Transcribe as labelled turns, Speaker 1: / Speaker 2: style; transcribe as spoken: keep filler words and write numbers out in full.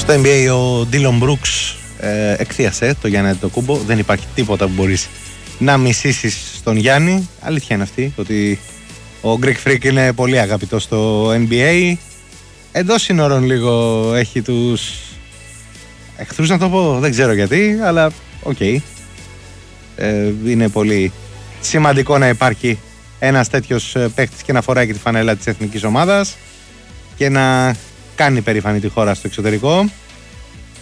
Speaker 1: Στο N B A ο Ντίλον Μπρουκς ε, εκθίασε το Γιάννη Αντετοκούμπο. Δεν υπάρχει τίποτα που μπορείς να μισήσεις στον Γιάννη. Αλήθεια είναι αυτή, ότι ο Greek Freak είναι πολύ αγαπητός στο N B A. Εντός σύνορων λίγο έχει τους εχθρούς, να το πω, δεν ξέρω γιατί, αλλά οκ. Okay. Ε, είναι πολύ σημαντικό να υπάρχει ένας τέτοιος παίκτης και να φοράει και τη φανέλα της εθνικής ομάδας και να κάνει περήφανη τη χώρα στο εξωτερικό.